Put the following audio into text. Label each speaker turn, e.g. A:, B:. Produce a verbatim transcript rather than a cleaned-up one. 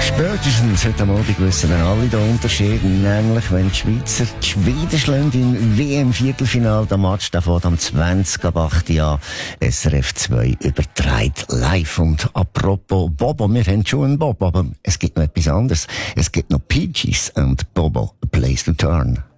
A: Spätestens heute Abend wissen wir alle den Unterschied, nämlich wenn die Schweizer die Schweden schlagen im W M-Viertelfinale, der Match der fährt am zwanzig ab acht Jahr S R F zwei überträgt live. Und apropos Bobo, wir haben schon einen Bobo, aber es gibt noch etwas anderes. Es gibt noch Peaches und Bobo, A Place to Turn.